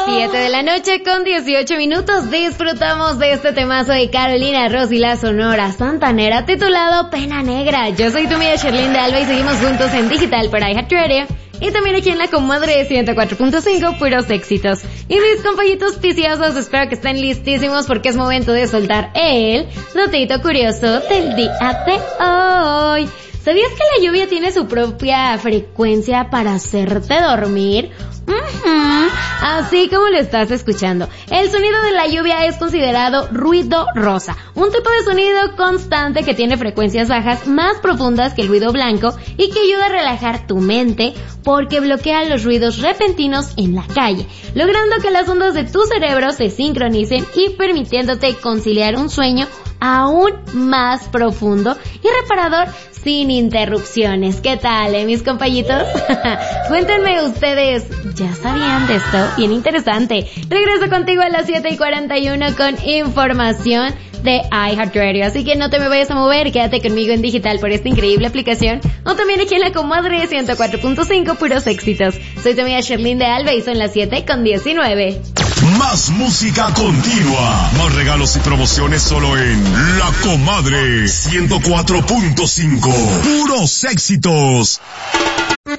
7 de la noche con 18 minutos disfrutamos de este temazo de Carolina Ross y la Sonora Santanera titulado Pena Negra. Yo soy tu amiga Sherlyn de Alba y seguimos juntos en digital por iHeartRadio y también aquí en la comadre de 104.5 puros éxitos. Y mis compañitos viciosos, espero que estén listísimos porque es momento de soltar el datito curioso del día de hoy. ¿Sabías que la lluvia tiene su propia frecuencia para hacerte dormir? Así como lo estás escuchando. El sonido de la lluvia es considerado ruido rosa, un tipo de sonido constante que tiene frecuencias bajas más profundas que el ruido blanco y que ayuda a relajar tu mente porque bloquea los ruidos repentinos en la calle, logrando que las ondas de tu cerebro se sincronicen y permitiéndote conciliar un sueño aún más profundo y reparador sin interrupciones. ¿Qué tal, mis compañitos? Cuéntenme ustedes, ¿ya sabían de esto? Bien interesante. Regreso contigo a las 7:41 con información de iHeartRadio, así que no te me vayas a mover, quédate conmigo en digital por esta increíble aplicación, o también aquí en la comadre 104.5 puros éxitos. Soy tu amiga Sherlyn de Alba y son las 7:19. Más música continua, más regalos y promociones solo en La Comadre 104.5 puros éxitos.